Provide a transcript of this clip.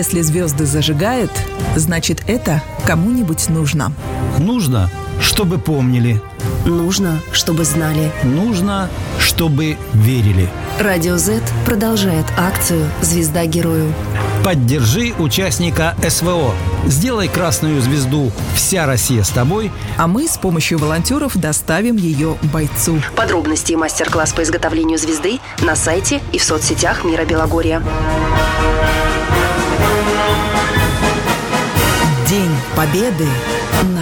Если звезды зажигают, значит, это кому-нибудь нужно. Нужно, чтобы помнили. Нужно, чтобы знали. Нужно, чтобы верили. Радио Z продолжает акцию «Звезда герою». Поддержи участника СВО. Сделай красную звезду «Вся Россия с тобой». А мы с помощью волонтеров доставим ее бойцу. Подробности и мастер-класс по изготовлению звезды на сайте и в соцсетях Мира Белогорья. День Победы на